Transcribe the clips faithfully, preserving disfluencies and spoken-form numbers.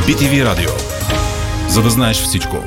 Би Ти Ви Радио. За да знаеш всичко.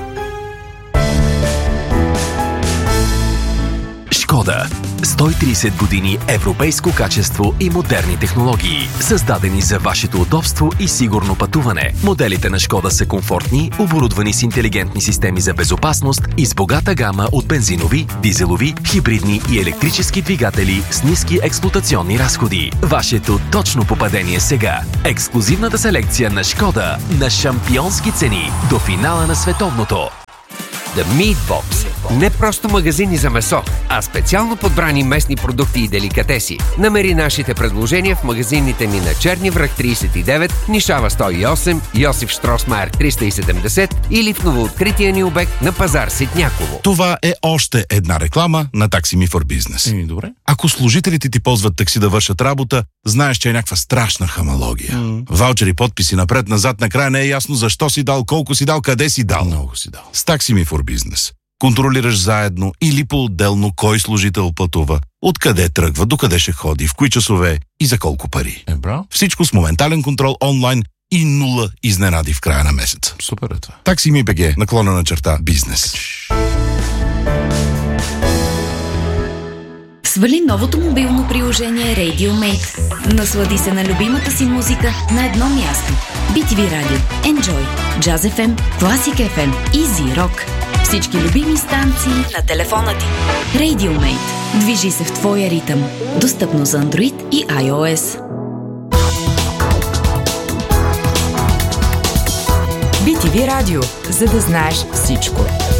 Шкода. сто и трийсет години европейско качество и модерни технологии, създадени за вашето удобство и сигурно пътуване. Моделите на Шкода са комфортни, оборудвани с интелигентни системи за безопасност и с богата гама от бензинови, дизелови, хибридни и електрически двигатели с ниски експлоатационни разходи. Вашето точно попадение сега. Ексклузивната селекция на Шкода на шампионски цени до финала на световното. The Meat Box. Не просто магазини за месо, а специално подбрани местни продукти и деликатеси. Намери нашите предложения в магазините ни на Черни връх трийсет и девет, Нишава сто и осем, Йосиф Штросмайер триста и седемдесет или в новооткрития ни обект на пазар Ситняково. Това е още една реклама на Taxi Me for Business. Еми, добре. Ако служителите ти ползват такси да вършат работа, знаеш, че е някаква страшна хамалогия. Mm. Ваучери, подписи напред-назад, накрая не е ясно защо си дал, колко си дал, къде си дал. Много си дал. С Taxi Me for Business контролираш заедно или по-отделно кой служител пътува, откъде тръгва, докъде ще ходи, в кои часове и за колко пари. Е, браво. Всичко с моментален контрол онлайн и нула изненади в края на месеца. Супер е това. Taxi Me би джи, наклона на черта бизнес. Свали новото мобилно приложение RadioMate. Наслади се на любимата си музика на едно място. Би Ти Ви Radio, Enjoy, Jazz еф ем, Classic еф ем, Easy Rock. Всички любими станции на телефона ти. RadioMate. Движи се в твоя ритъм. Достъпно за Android и iOS. Би Ти Ви Радио, за да знаеш всичко.